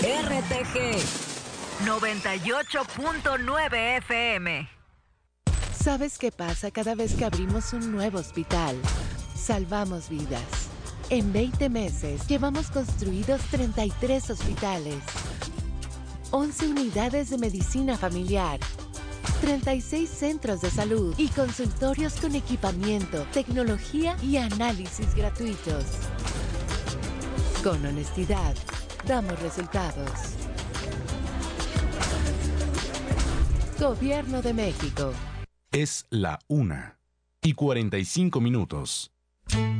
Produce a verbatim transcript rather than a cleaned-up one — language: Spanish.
R T G noventa y ocho punto nueve F M. ¿Sabes qué pasa cada vez que abrimos un nuevo hospital? Salvamos vidas. En veinte meses llevamos construidos treinta y tres hospitales, once unidades de medicina familiar, treinta y seis centros de salud y consultorios con equipamiento, tecnología y análisis gratuitos. Con honestidad, damos resultados. Gobierno de México. Es la una y cuarenta y cinco minutos.